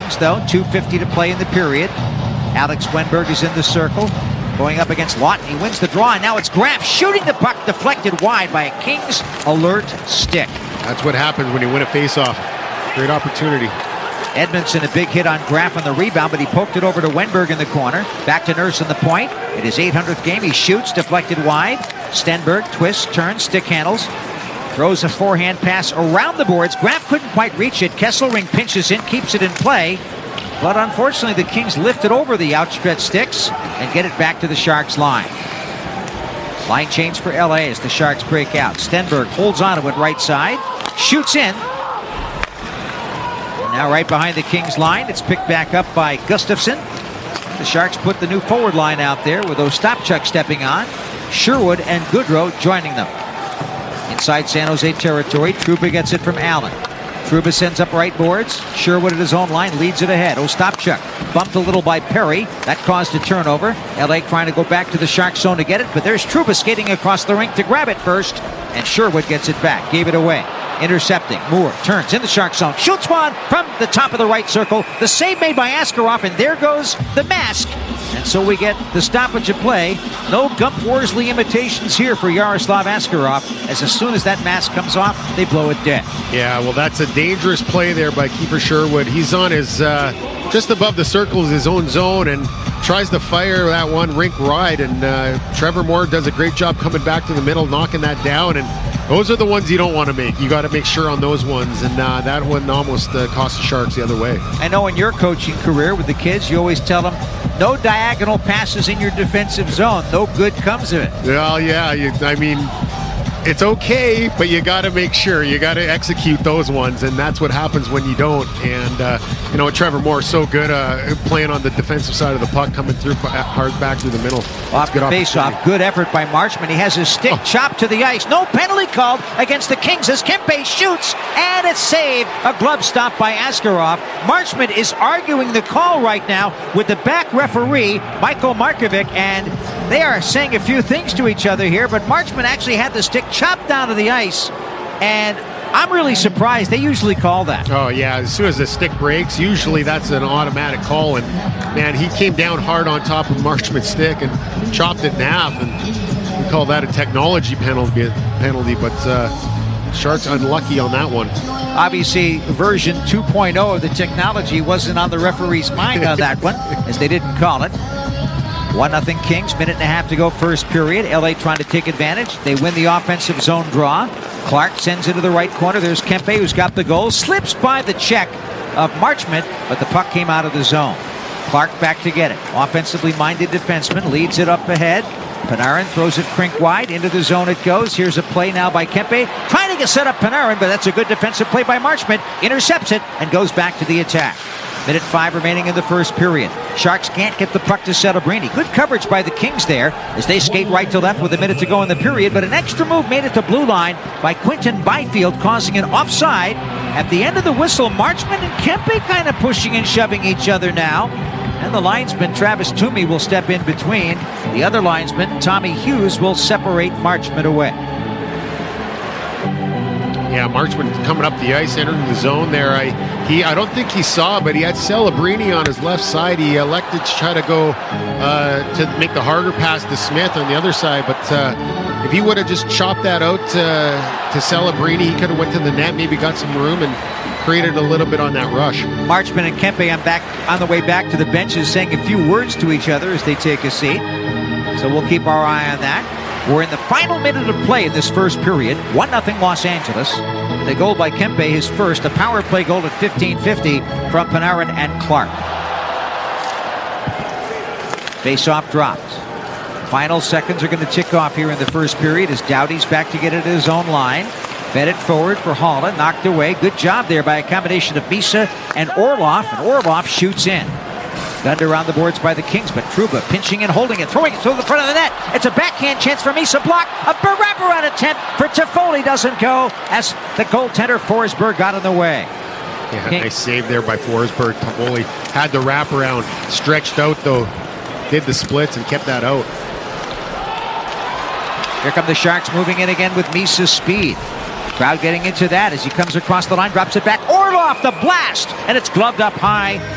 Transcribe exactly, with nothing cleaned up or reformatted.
Kings, though. two fifty to play in the period. Alex Wenberg is in the circle, going up against Lawton. He wins the draw, and now it's Graf shooting the puck, deflected wide by a Kings alert stick. That's what happens when you win a faceoff. Great opportunity. Edmondson, a big hit on Graf on the rebound, but he poked it over to Wenberg in the corner. Back to Nurse on the point. In his eight hundredth game, he shoots, deflected wide. Stenberg twists, turns, stick handles. Throws a forehand pass around the boards. Graf couldn't quite reach it. Kesselring pinches in, keeps it in play. But unfortunately, the Kings lift it over the outstretched sticks and get it back to the Sharks line. Line change for L A as the Sharks break out. Stenberg holds on to it right side. Shoots in. Now right behind the Kings line. It's picked back up by Gustafsson. The Sharks put the new forward line out there with Ostapchuk stepping on. Sherwood and Goodrow joining them. Inside San Jose territory, Trouba gets it from Allen. Trouba sends up right boards. Sherwood at his own line leads it ahead. Ostapchuk bumped a little by Perry. That caused a turnover. L A trying to go back to the Sharks zone to get it, but there's Trouba skating across the rink to grab it first, and Sherwood gets it back. Gave it away. Intercepting. Moore turns in the Sharks zone. Shoots one from the top of the right circle. The save made by Askarov, and there goes the mask. And so we get the stoppage of play. No Gump Worsley imitations here for Yaroslav Askarov, as as soon as that mask comes off, they blow it dead. Yeah, well, that's a dangerous play there by Kiefer Sherwood. He's on his, uh, just above the circles, his own zone, and tries to fire that one rink wide, and uh, Trevor Moore does a great job coming back to the middle, knocking that down, and those are the ones you don't want to make. You got to make sure on those ones, and uh, that one almost uh, cost the Sharks the other way. I know in your coaching career with the kids, you always tell them, no diagonal passes in your defensive zone. No good comes of it. Well, yeah, you, I mean, it's okay, but you got to make sure. You got to execute those ones, and that's what happens when you don't. And, uh, you know, Trevor Moore is so good uh, playing on the defensive side of the puck, coming through hard back through the middle. Off the face-off, good effort by Marchment. He has his stick oh. chopped to the ice. No penalty called against the Kings as Kempe shoots, and it's saved. A glove stop by Askarov. Marchment is arguing the call right now with the back referee, Michael Markovic, and they are saying a few things to each other here, but Marchment actually had the stick chopped down to the ice, and I'm really surprised. They usually call that. Oh, yeah. As soon as the stick breaks, usually that's an automatic call. And, man, he came down hard on top of Marchment's stick and chopped it in half. And we call that a technology penalty. penalty but uh, Sharks unlucky on that one. Obviously, version two point oh of the technology wasn't on the referee's mind on that one, as they didn't call it. one nothing Kings, minute and a half to go first period. L A trying to take advantage. They win the offensive zone draw. Clark sends it to the right corner. There's Kempe, who's got the goal. Slips by the check of Marchment, but the puck came out of the zone. Clark back to get it. Offensively minded defenseman leads it up ahead. Panarin throws it crink wide. Into the zone it goes. Here's a play now by Kempe. Trying to get set up Panarin, but that's a good defensive play by Marchment. Intercepts it and goes back to the attack. Minute five remaining in the first period. Sharks can't get the puck to Celebrini. Good coverage by the Kings there as they skate right to left with a minute to go in the period, but an extra move made it to blue line by Quinton Byfield, causing an offside. At the end of the whistle, Marchment and Kempe kind of pushing and shoving each other now. And the linesman, Travis Toomey, will step in between. The other linesman, Tommy Hughes, will separate Marchment away. Yeah, Marchment coming up the ice, entering the zone there. I he I don't think he saw, but he had Celebrini on his left side. He elected to try to go uh, to make the harder pass to Smith on the other side. But uh, if he would have just chopped that out uh, to Celebrini, he could have went to the net, maybe got some room and created a little bit on that rush. Marchment and Kempe on back on the way back to the benches, saying a few words to each other as they take a seat. So we'll keep our eye on that. We're in the final minute of play in this first period. one nothing Los Angeles. The goal by Kempe, his first. A power play goal at fifteen fifty from Panarin and Clark. Face-off dropped. Final seconds are going to tick off here in the first period as Doughty's back to get it at his own line. Fed it forward for Holland. Knocked away. Good job there by a combination of Misa and Orlov. And Orlov shoots in. Gunned around the boards by the Kings, but Trouba pinching and holding it, throwing it to the front of the net. It's a backhand chance for Misa. Block. A wraparound attempt for Toffoli doesn't go as the goaltender Forsberg got in the way. Yeah, King. Nice save there by Forsberg. Toffoli had the wraparound, stretched out though, did the splits and kept that out. Here come the Sharks moving in again with Misa's speed. Crowd getting into that as he comes across the line, drops it back. Orlov the blast, and it's gloved up high.